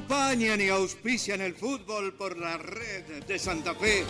Acompañan y auspician el fútbol por la red de Santa Fe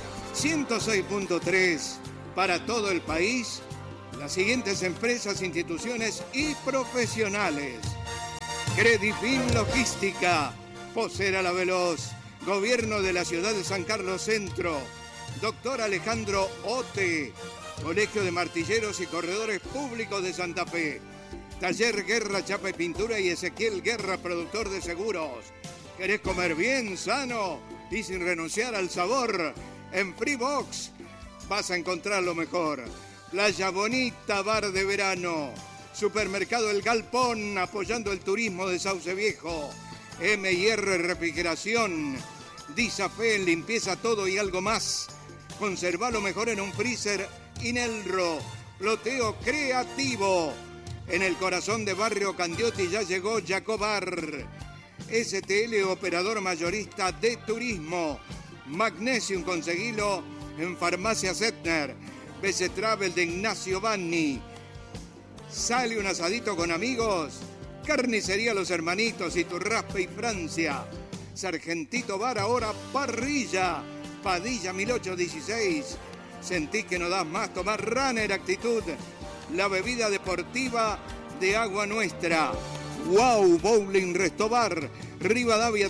106.3 para todo el país. Las siguientes empresas, instituciones y profesionales: Credifin Logística, Posera La Veloz, Gobierno de la Ciudad de San Carlos Centro, Doctor Alejandro Ote, Colegio de Martilleros y Corredores Públicos de Santa Fe, Taller Guerra Chapa y Pintura y Ezequiel Guerra, productor de seguros. ¿Querés comer bien, sano y sin renunciar al sabor? En Freebox vas a encontrar lo mejor. Playa Bonita, bar de verano. Supermercado El Galpón, apoyando el turismo de Sauce Viejo. M&R Refrigeración. Disafe en limpieza todo y algo más. Conserva lo mejor en un freezer Inelro. Ploteo creativo. En el corazón de Barrio Candioti ya llegó Jacobar. STL, operador mayorista de turismo. Magnesium, conseguilo en Farmacia Setner. BC Travel de Ignacio Vanni. Sale un asadito con amigos. Carnicería Los Hermanitos, Iturraspe y Francia. Sargentito Bar, ahora parrilla. Padilla 1816. Sentí que no das más, tomar Runner Actitud. La bebida deportiva de Agua Nuestra. Wow Bowling Restobar, Rivadavia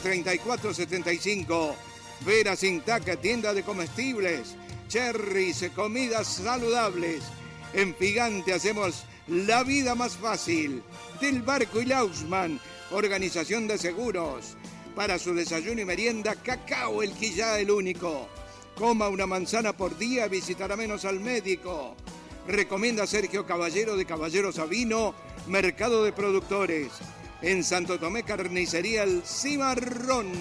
3475. Vera Sintaca, tienda de comestibles. Cherries, comidas saludables. En Gigante hacemos la vida más fácil. Del Barco y Lausman, organización de seguros. Para su desayuno y merienda, Cacao El Quillá, el único. Coma una manzana por día, visitará menos al médico. Recomienda Sergio Caballero de Caballero Sabino, Mercado de Productores. En Santo Tomé, Carnicería El Cimarrón.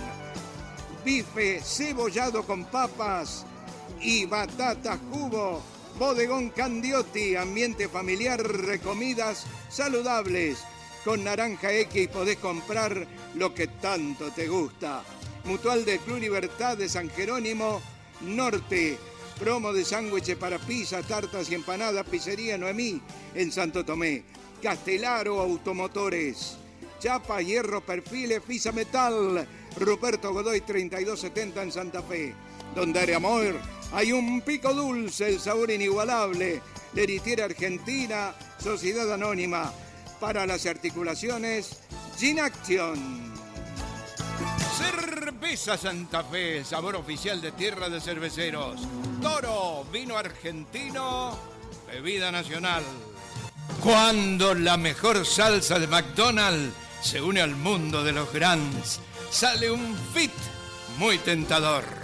Bife cebollado con papas y batata jugo. Bodegón Candioti, ambiente familiar, recomidas saludables. Con Naranja X podés comprar lo que tanto te gusta. Mutual del Club Libertad de San Jerónimo Norte. Promo de sándwiches para pizza, tartas y empanadas, Pizzería Noemí en Santo Tomé. Castelaro Automotores. Chapa, hierro, perfiles, Fisa Metal. Ruperto Godoy 3270 en Santa Fe. Donde hay amor, hay un pico dulce, el sabor inigualable. Leritiera Argentina, Sociedad Anónima. Para las articulaciones, Gin Action. Cerveza Santa Fe, sabor oficial de Tierra de Cerveceros. Toro, vino argentino, bebida nacional. Cuando la mejor salsa de McDonald's se une al mundo de los Grands, sale un fit muy tentador.